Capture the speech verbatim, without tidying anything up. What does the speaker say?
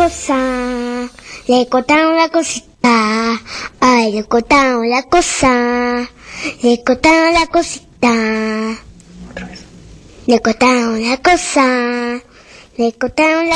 cosa, le cortaron la cosita, ay, le cortaron la cosa, le cortaron la cosita, Otra vez. le cortaron la cosa, le cortaron la